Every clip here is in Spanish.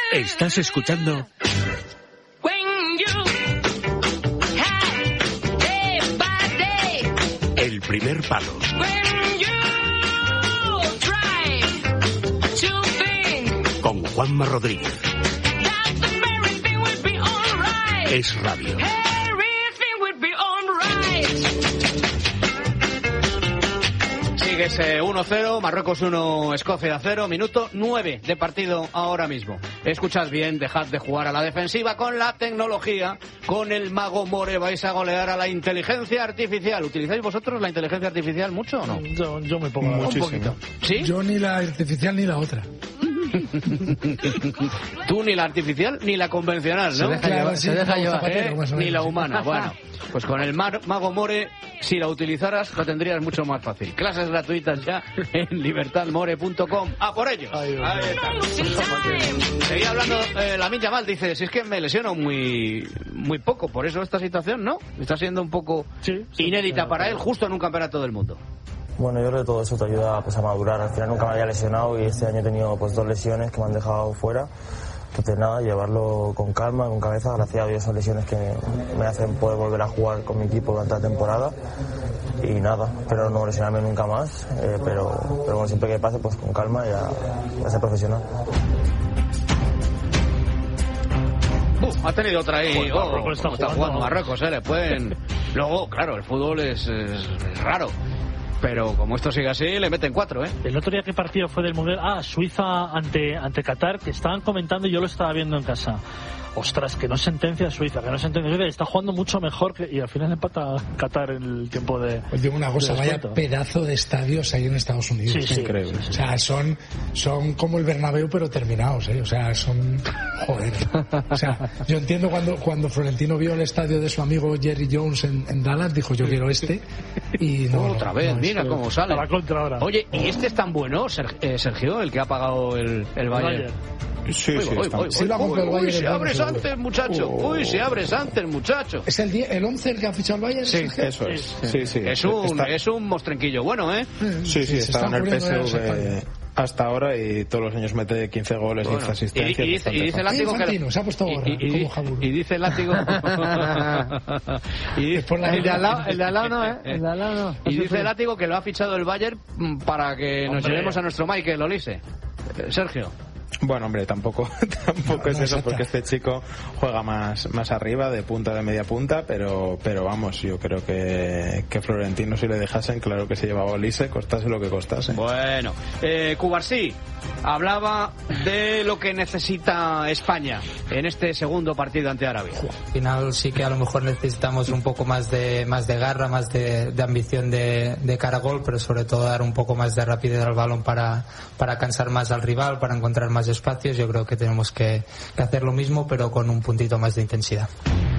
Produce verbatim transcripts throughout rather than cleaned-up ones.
Estás escuchando El Primer Palo con Juanma Rodríguez. Es radio. Sigue ese uno cero, Marruecos uno, Escocia cero, minuto nueve de partido ahora mismo. Escuchad bien, dejad de jugar a la defensiva con la tecnología. Con el Mago More vais a golear a la inteligencia artificial. ¿Utilizáis vosotros la inteligencia artificial mucho o no? Yo, yo me pongo un poquito. ¿Sí? Yo ni la artificial ni la otra. Tú ni la artificial ni la convencional, ¿no? Se deja claro, llevar, se deja llevar. ¿Eh? Ni la humana. Bueno, pues con el Mar Mago More, si la utilizaras, lo tendrías mucho más fácil. Clases gratuitas ya en libertad more punto com. ¡A por ellos! Ahí está. Seguía hablando, eh, Lamine Yamal dice, si es que me lesiono muy muy poco, por eso esta situación, ¿no? Está siendo un poco sí, sí, inédita sí, para sí. él, justo en un campeonato del mundo. Bueno, yo creo que todo eso te ayuda pues, a madurar. Al final nunca me había lesionado y este año he tenido pues, dos lesiones que me han dejado fuera. Entonces nada, llevarlo con calma, con cabeza. Gracias a Dios son lesiones que me hacen poder volver a jugar con mi equipo durante la temporada. Y nada, espero no lesionarme nunca más. Eh, pero, pero bueno, siempre que pase, pues con calma y a, a ser profesional. Uh, ha tenido otra ahí. Oh, oh, está, está jugando Marruecos, ¿eh? Le pueden... Luego, claro, el fútbol es, es, es raro. Pero como esto sigue así, le meten cuatro, ¿eh? El otro día, ¿qué partido fue del Mundial? Ah, Suiza ante, ante Qatar, que estaban comentando y yo lo estaba viendo en casa. Ostras, que no sentencia Suiza, que no sentencia Suiza, está jugando mucho mejor que, y al final empata Qatar en el tiempo de... Os digo una cosa, vaya pedazo de estadios hay en Estados Unidos. Sí, sí, increíble. Sí, sí. O sea, son, son como el Bernabéu pero terminados, ¿eh? O sea, son... Joder. O sea, yo entiendo cuando, cuando Florentino vio el estadio de su amigo Jerry Jones en, en Dallas, dijo yo quiero este y no... Otra no, vez, no, mira esto... cómo sale. A la contra ahora. Oye, ¿y este es tan bueno, Sergio, el que ha pagado el, el Bayern? Sí, uy, sí, uy, está. Uy, sí, uy, uy, uy, uy, se abre seguro. antes, muchacho. Uh. Uy, se abre antes, muchacho. ¿Es el, el once el que ha fichado el Bayern? Sí, eso es. Sí, sí. Es un, está... es un mostrenquillo bueno, ¿eh? Sí, sí, sí está en el P S V hasta ahora y todos los años mete quince goles y quince asistencias. Y, y, y, y dice el látigo que... Lo... se ha puesto gorra, y, y, como y dice el látigo... y dice... el, de al lado, el de al lado no, ¿eh? El de al lado no. Y dice el látigo que lo ha fichado el Bayern para que nos Hombre. llevemos a nuestro Michael Olise. Sergio. Bueno, hombre, tampoco tampoco no, es no eso, porque este chico juega más más arriba, de punta, de media punta, pero pero vamos, yo creo que, que Florentino, si le dejasen, claro que se llevaba a Olise, costase lo que costase. Bueno, eh, Cubarsí hablaba de lo que necesita España en este segundo partido ante Arabia. Al final sí que a lo mejor necesitamos un poco más de más de garra, más de, de ambición de, de cara a gol, pero sobre todo dar un poco más de rapidez al balón para, para cansar más al rival, para encontrar más espacios. Yo creo que tenemos que, que hacer lo mismo, pero con un puntito más de intensidad.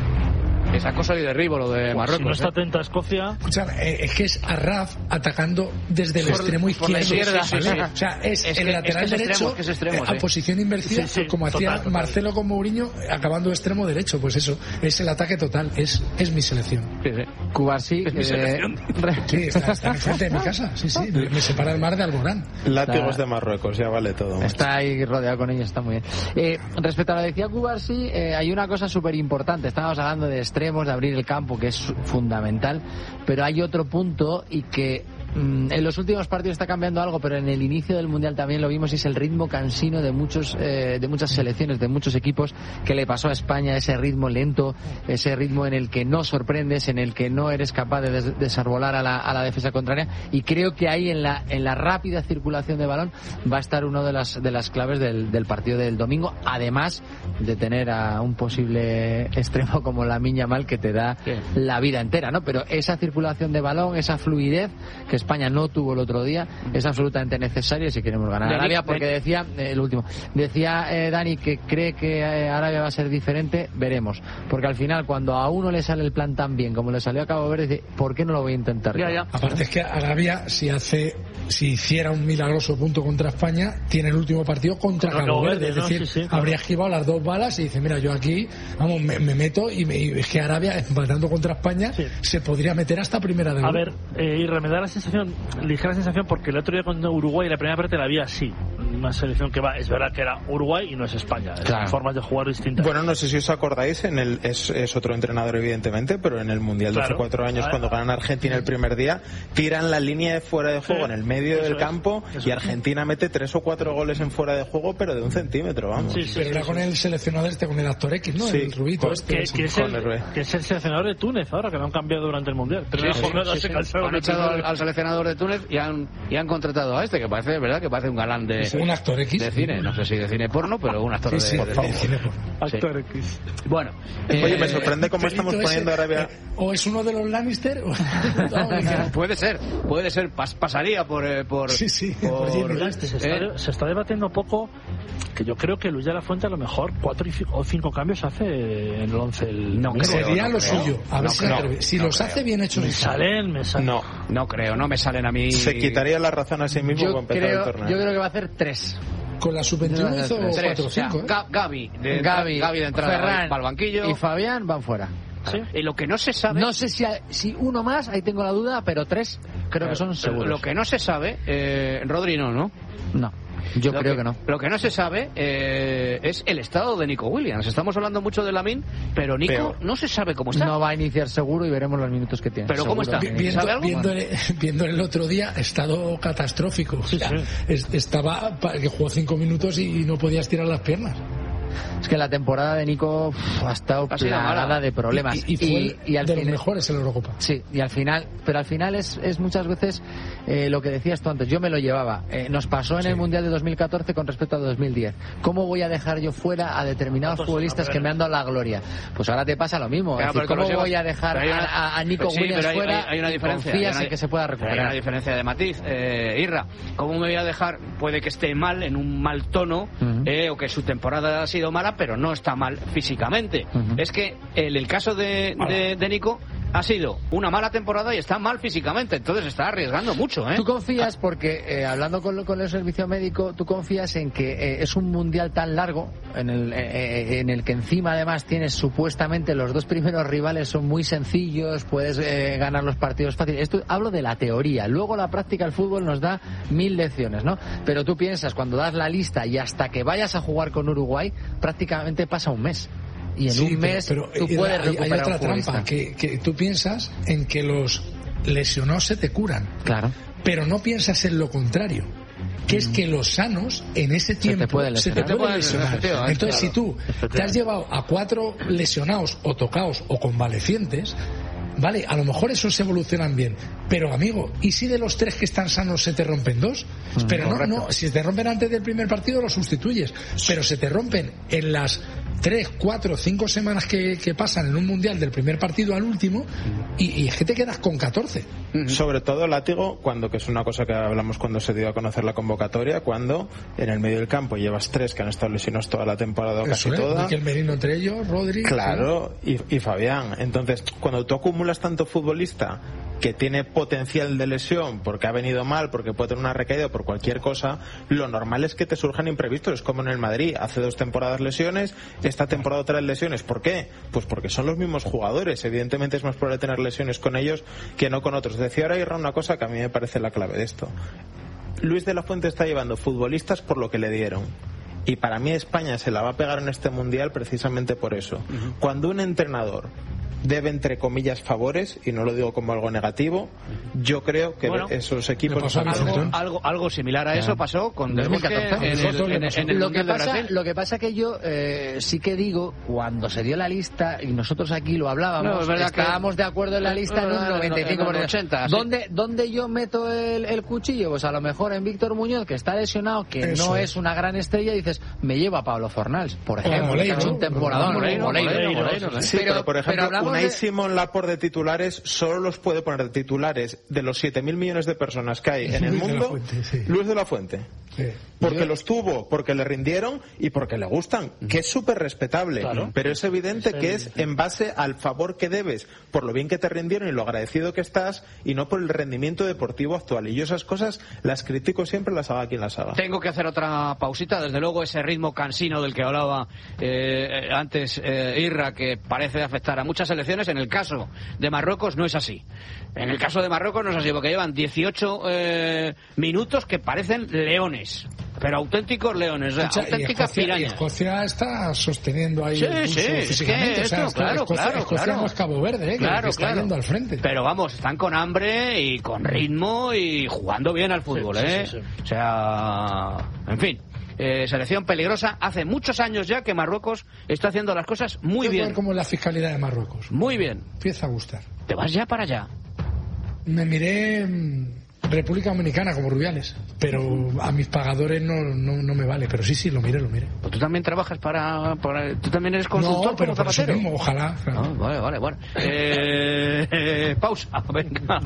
Es acoso y derribo lo de Marruecos. Si no está ¿eh? atenta Escocia. Escúchame, eh, es que es Arraf atacando desde el por, extremo izquierdo. Por la izquierda, sí, sí. O sea, es, es el que, lateral es que es derecho extremo, que es extremo, eh, sí. a posición invertida, sí, sí, como total, hacía total. Marcelo con Mourinho, acabando extremo derecho. Pues eso, es el ataque total. Es, es mi selección. Sí, sí. Cubarsí. Es mi selección. Eh, sí, está, está enfrente de mi casa. Sí, sí. Me separa el mar de Alborán. Látigos de Marruecos, ya vale todo. Macho. Está ahí rodeado con ellos, está muy bien. Eh, respecto a lo que decía Cubarsí, eh, hay una cosa súper importante. Estábamos hablando de extremos, de abrir el campo, que es fundamental, pero hay otro punto y que mm, en los últimos partidos está cambiando algo, pero en el inicio del Mundial también lo vimos, y es el ritmo cansino de muchos eh, de muchas selecciones, de muchos equipos, que le pasó a España, ese ritmo lento, ese ritmo en el que no sorprendes, en el que no eres capaz de des- desarbolar a la, a la defensa contraria, y creo que ahí en la en la rápida circulación de balón va a estar una de las de las claves del, del partido del domingo, además de tener a un posible extremo como Lamine Yamal, que te da sí. la vida entera, ¿no? Pero esa circulación de balón, esa fluidez que España no tuvo el otro día, es absolutamente necesaria si queremos ganar a Arabia, porque decía, eh, el último, decía eh, Dani que cree que eh, Arabia va a ser diferente, veremos, porque al final cuando a uno le sale el plan tan bien como le salió a Cabo Verde, dice, ¿por qué no lo voy a intentar? Ya, ya. Aparte es que Arabia, si hace, si hiciera un milagroso punto contra España, tiene el último partido contra Cabo, Cabo Verde, Verde, es ¿no? decir, sí, sí, habría esquivado las dos balas y dice, mira, yo aquí, vamos, me, me meto y, me, y es que Arabia, empatando contra España, sí. se podría meter hasta primera de A ver, eh, y me da la sensación, ligera sensación, porque el otro día con Uruguay la primera parte la había así, una selección que va, es verdad que era Uruguay y no es España, claro. Son formas de jugar distintas. Bueno, no sé si os acordáis, en el es, es otro entrenador evidentemente, pero en el Mundial de claro. hace cuatro años, ah, cuando ganan Argentina el primer día, tiran la línea de fuera de juego sí, en el medio del es, campo y Argentina mete tres o cuatro goles en fuera de juego, pero de un centímetro, vamos. Sí, sí, pero sí, era sí, con sí. el seleccionador este, con el actor X, ¿no? Sí. El rubito este. Que, que, es el, que es el seleccionador de Túnez ahora, que lo han cambiado durante el Mundial. Pero sí, sí, sí, sí, sí. Han echado al, al seleccionador de Túnez y han, y han contratado a este, que parece, ¿verdad? Que parece un galán de, es un actor X. De cine, no sé si de cine porno, pero un actor sí, de, sí, de, de, de cine porno. Actor X. Bueno. Oye, eh, me sorprende cómo estamos poniendo ese, Arabia... Eh, o es uno de los Lannister o... no, puede ser, puede ser, pas, pasaría por... Eh, por sí, sí, por, por se, está, eh, se está debatiendo poco, que yo creo que Luis de la Fuente a lo mejor cuatro o cinco cambios hace en el once. El no creo, sería no lo creo. suyo. A ver no si, creo, si no los creo. hace bien hechos. Me salen, me salen. No, no creo, no me salen a mí. Se quitaría la razón a sí mismo yo con empezar creo, el torneo. Yo creo que va a hacer tres. Con la sub veintiuno hizo cuatro o cinco. Gavi, de, Gavi, Gavi de entrada Ferran al banquillo y Fabián van fuera. ¿Sí? Y lo que no se sabe... No sé si, si uno más, ahí tengo la duda, pero tres creo pero, que son seguros. Lo que no se sabe, eh, Rodri no, ¿no? No. Yo lo creo que, que no. Lo que no se sabe eh, es el estado de Nico Williams. Estamos hablando mucho de Lamine, pero Nico Peor. no se sabe cómo está. No va a iniciar seguro y veremos los minutos que tiene. Pero seguro. ¿cómo está? Viendo, ¿Sabe algo? Viendo, el, viendo el otro día, estado catastrófico. Sí, o sea, sí. es, estaba que jugó cinco minutos y no podía estirar las piernas. Es que la temporada de Nico uf, ha estado ha plagada de problemas. Y, y, y fue y, y al de final, los mejores en la Eurocopa. Sí, y al final, pero al final es, es muchas veces eh, lo que decías tú antes, yo me lo llevaba. Eh, nos pasó en sí. el Mundial de dos mil catorce con respecto a dos mil diez. ¿Cómo voy a dejar yo fuera a determinados Otros, futbolistas a que me han dado la gloria? Pues ahora te pasa lo mismo. Claro, es decir, ¿cómo voy a dejar una, a, a Nico sí, Williams hay, fuera hay, hay una diferencia, confías hay una, en que se pueda recuperar? Hay una diferencia de matiz. Eh, Irra, ¿cómo me voy a dejar? Puede que esté mal, en un mal tono, uh-huh. eh, o que su temporada ha sido mala, pero no está mal físicamente. Uh-huh. Es que el, el caso de, de, de Nico ha sido una mala temporada y está mal físicamente, entonces está arriesgando mucho, ¿eh? Tú confías, porque eh, hablando con, con el servicio médico, tú confías en que eh, es un mundial tan largo, en el, eh, en el que encima además tienes supuestamente los dos primeros rivales son muy sencillos, puedes eh, ganar los partidos fáciles. Esto hablo de la teoría, luego la práctica del fútbol nos da mil lecciones, ¿no? Pero tú piensas, cuando das la lista y hasta que vayas a jugar con Uruguay, prácticamente pasa un mes. Y en sí, un mes pero, pero, tú puedes hay, recuperar hay otra un futbolista. trampa, que, que tú piensas en que los lesionados se te curan. Claro. Pero no piensas en lo contrario, que es que los sanos en ese tiempo se te pueden lesionar. Se te pueden lesionar. Efectivamente, Entonces, claro. si tú te has llevado a cuatro lesionados o tocados o convalecientes, vale, a lo mejor esos evolucionan bien, pero amigo, ¿y si de los tres que están sanos se te rompen dos? Mm, pero no, correcto. no, si se te rompen antes del primer partido los sustituyes, pero se te rompen en las tres, cuatro, cinco semanas que, que pasan en un mundial del primer partido al último y, y es que te quedas con catorce. Sobre todo látigo, cuando, que es una cosa que hablamos cuando se dio a conocer la convocatoria, cuando en el medio del campo llevas tres que han estado lesionados toda la temporada o casi es, toda. Miquel Merino entre ellos, Rodri. Claro, y, y Fabián. Entonces, cuando tú acumulas tanto futbolista que tiene potencial de lesión porque ha venido mal, porque puede tener una recaída o por cualquier cosa, lo normal es que te surjan imprevistos. Es como en el Madrid, hace dos temporadas lesiones, esta temporada otras lesiones. ¿Por qué? Pues porque son los mismos jugadores. Evidentemente es más probable tener lesiones con ellos que no con otros. Decía ahora Irra una cosa que a mí me parece la clave de esto. Luis de la Fuente está llevando futbolistas por lo que le dieron. Y para mí España se la va a pegar en este mundial precisamente por eso. Uh-huh. Cuando un entrenador debe, entre comillas, favores, y no lo digo como algo negativo, yo creo que bueno, esos equipos algo, algo, algo similar a eso pasó con dos mil catorce en el, en, en el lo que de pasa Brasil. Lo que pasa que yo eh, sí que digo, cuando se dio la lista y nosotros aquí lo hablábamos, no, estábamos que... de acuerdo en la lista en un noventa y cinco por ciento. ¿Dónde, ¿Dónde yo meto el, el cuchillo? Pues a lo mejor en Víctor Muñoz, que está lesionado, que eso no es una gran estrella, y dices, me llevo a Pablo Fornals, por ejemplo, que es un temporadón. Moreiro, Moreiro, Moreiro, Moreiro, sí, pero, pero por ejemplo, pero Unai de... Simón Laporte de titulares solo los puede poner de titulares de los siete mil millones de personas que hay en el mundo, Fuente, sí. Luis de la Fuente. Sí. Porque los tuvo, porque le rindieron y porque le gustan, que es súper respetable. Claro. Pero es evidente que es en base al favor que debes, por lo bien que te rindieron y lo agradecido que estás, y no por el rendimiento deportivo actual. Y yo esas cosas las critico siempre, las haga quien las haga. Tengo que hacer otra pausita. Desde luego ese ritmo cansino del que hablaba eh, antes eh, Irra, que parece afectar a muchas selecciones, en el caso de Marruecos no es así. En el caso de Marruecos no es así, porque llevan dieciocho eh, minutos que parecen leones. pero auténticos leones, o sea, Escucha, auténticas Escocia, pirañas. Y Escocia está sosteniendo ahí Sí, el pulso sí, es físicamente. que o sea, esto, claro, Escocia, claro, Escocia claro. no es Cabo Verde, ¿eh? Claro, que, que está claro. yendo al frente. Pero vamos, están con hambre y con ritmo y jugando bien al fútbol, Sí, sí, ¿eh? sí, sí. O sea, en fin. Eh, selección peligrosa. Hace muchos años ya que Marruecos está haciendo las cosas muy Quiero bien. ver cómo es la fiscalidad de Marruecos. Muy bien. Empieza a gustar. ¿Te vas ya para allá? Me miré mm, República Dominicana como Rubiales, pero a mis pagadores no, no, no me vale. Pero sí, sí, lo miré, lo miré. Pues tú también trabajas para, para- tú también eres consultor No, pero como por eso zapatero. mismo, ojalá. claro. Ah, vale, vale, bueno. Eh, eh, pausa, venga.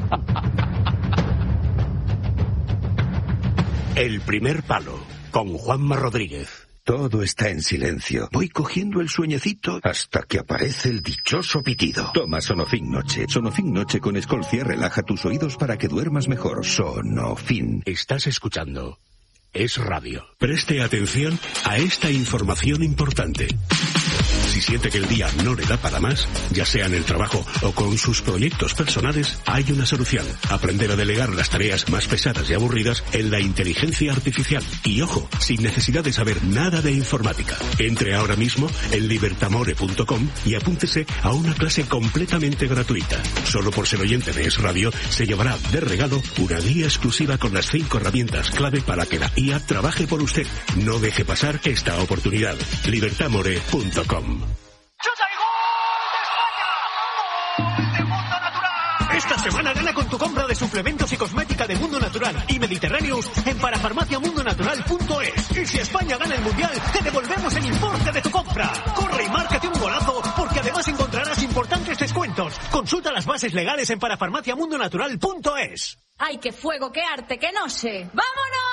El primer palo con Juanma Rodríguez. Todo está en silencio. Voy cogiendo el sueñecito hasta que aparece el dichoso pitido. Toma Sonofin Noche. Sonofin Noche con Escolcia relaja tus oídos para que duermas mejor. Sonofin. Estás escuchando Es Radio. Preste atención a esta información importante. Si siente que el día no le da para más, ya sea en el trabajo o con sus proyectos personales, hay una solución. Aprender a delegar las tareas más pesadas y aburridas en la inteligencia artificial. Y ojo, sin necesidad de saber nada de informática. Entre ahora mismo en libertamore punto com y apúntese a una clase completamente gratuita. Solo por ser oyente de Es Radio, se llevará de regalo una guía exclusiva con las cinco herramientas clave para que la I A trabaje por usted. No deje pasar esta oportunidad. libertamore punto com. Esta semana gana con tu compra de suplementos y cosmética de Mundo Natural y Mediterráneos en parafarmacia mundo natural punto es. Y si España gana el Mundial, te devolvemos el importe de tu compra. Corre y márcate un golazo, porque además encontrarás importantes descuentos. Consulta las bases legales en parafarmacia mundo natural punto es. ¡Ay, qué fuego, qué arte, qué no sé! ¡Vámonos!